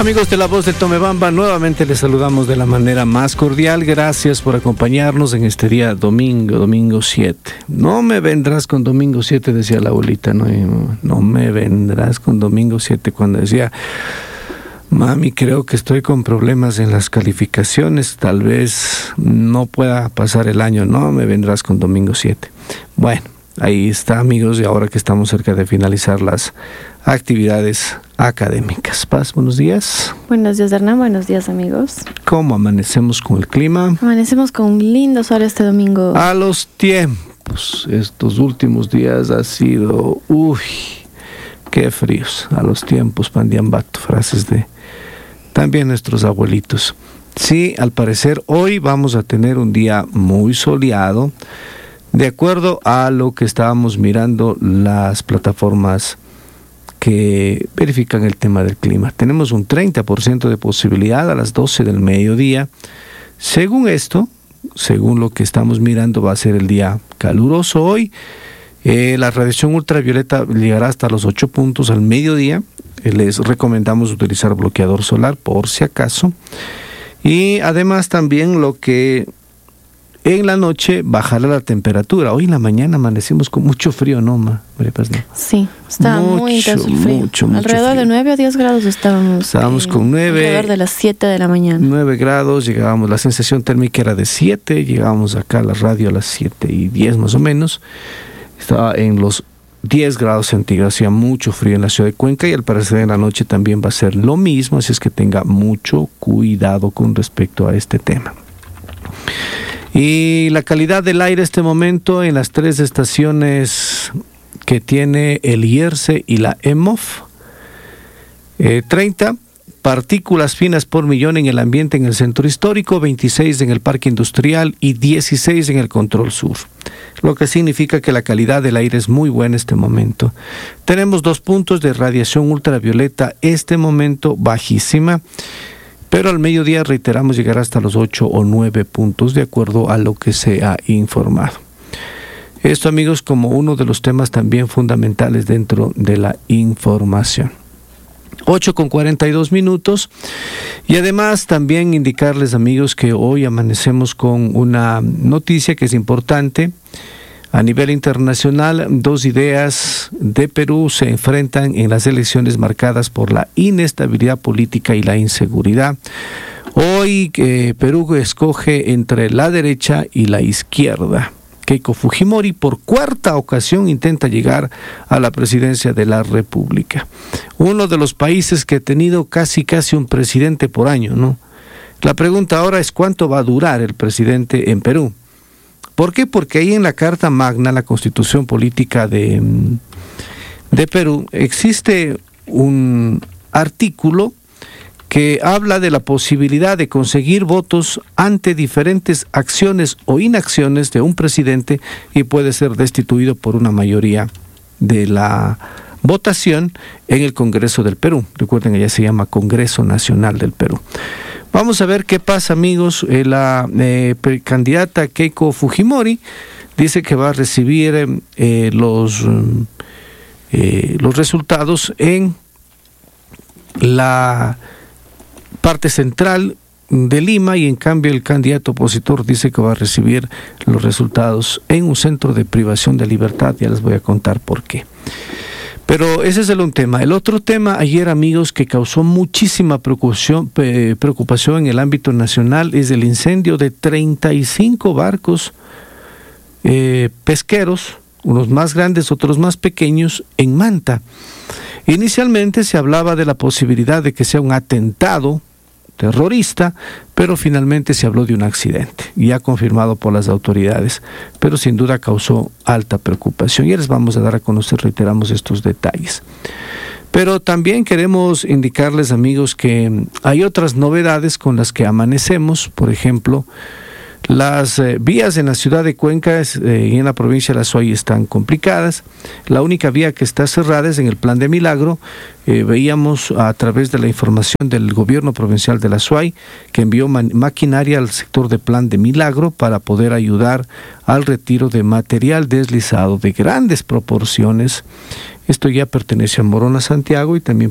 Amigos de La Voz del Tomebamba, nuevamente les saludamos de la manera más cordial. Gracias por acompañarnos en este día domingo 7. No me vendrás con domingo 7, decía la abuelita, no me vendrás con domingo 7, cuando decía, mami, creo que estoy con problemas en las calificaciones, tal vez no pueda pasar el año, no me vendrás con domingo 7. Bueno, ahí está, amigos, y ahora que estamos cerca de finalizar las actividades académicas. Paz, buenos días. Buenos días, Hernán. Buenos días, amigos. ¿Cómo amanecemos con el clima? Amanecemos con un lindo sol este domingo. A los tiempos, estos últimos días ha sido, qué fríos. A los tiempos, pandiambato, frases de también nuestros abuelitos. Sí, al parecer hoy vamos a tener un día muy soleado, de acuerdo a lo que estábamos mirando las plataformas que verifican el tema del clima. Tenemos un 30% de posibilidad a las 12 del mediodía. Según esto, según lo que estamos mirando, va a ser el día caluroso hoy. La radiación ultravioleta llegará hasta los 8 puntos al mediodía. Les recomendamos utilizar bloqueador solar por si acaso. Y además también lo que en la noche bajará la temperatura. Hoy en la mañana amanecimos con mucho frío, ¿no, María Paz? Sí, estaba muy intenso el frío. Mucho alrededor frío. De 9 a 10 grados estábamos con 9. Alrededor de las 7 de la mañana. 9 grados, llegábamos, la sensación térmica era de 7, llegábamos acá a la radio a las 7:10 más o menos. Estaba en los 10 grados centígrados, hacía mucho frío en la ciudad de Cuenca y al parecer en la noche también va a ser lo mismo, así es que tenga mucho cuidado con respecto a este tema. Y la calidad del aire este momento en las 3 estaciones que tiene el IERCE y la EMOF, 30 partículas finas por millón en el ambiente en el centro histórico, 26 en el parque industrial y 16 en el control sur, lo que significa que la calidad del aire es muy buena este momento. Tenemos 2 puntos de radiación ultravioleta este momento bajísima, pero al mediodía, reiteramos, llegará hasta los 8 o 9 puntos de acuerdo a lo que se ha informado. Esto, amigos, como uno de los temas también fundamentales dentro de la información. 8:42. Y además también indicarles, amigos, que hoy amanecemos con una noticia que es importante. A nivel internacional, 2 ideas de Perú se enfrentan en las elecciones marcadas por la inestabilidad política y la inseguridad. Hoy Perú escoge entre la derecha y la izquierda. Keiko Fujimori por 4ª ocasión intenta llegar a la presidencia de la República. Uno de los países que ha tenido casi un presidente por año, ¿no? La pregunta ahora es ¿cuánto va a durar el presidente en Perú? ¿Por qué? Porque ahí en la Carta Magna, la Constitución Política de Perú, existe un artículo que habla de la posibilidad de conseguir votos ante diferentes acciones o inacciones de un presidente y puede ser destituido por una mayoría de la votación en el Congreso del Perú. Recuerden que ya se llama Congreso Nacional del Perú. Vamos a ver qué pasa, amigos. La candidata Keiko Fujimori dice que va a recibir los resultados en la parte central de Lima y en cambio el candidato opositor dice que va a recibir los resultados en un centro de privación de libertad. Ya les voy a contar por qué. Pero ese es un tema. El otro tema ayer, amigos, que causó muchísima preocupación en el ámbito nacional es el incendio de 35 barcos pesqueros, unos más grandes, otros más pequeños, en Manta. Inicialmente se hablaba de la posibilidad de que sea un atentado terrorista, pero finalmente se habló de un accidente, ya confirmado por las autoridades, pero sin duda causó alta preocupación. Ya les vamos a dar a conocer, reiteramos, estos detalles. Pero también queremos indicarles, amigos, que hay otras novedades con las que amanecemos. Por ejemplo, las vías en la ciudad de Cuenca y en la provincia de La Suay están complicadas. La única vía que está cerrada es en el Plan de Milagro. Veíamos a través de la información del gobierno provincial de La Suay que envió maquinaria al sector de Plan de Milagro para poder ayudar al retiro de material deslizado de grandes proporciones. Esto ya pertenece a Morona Santiago y también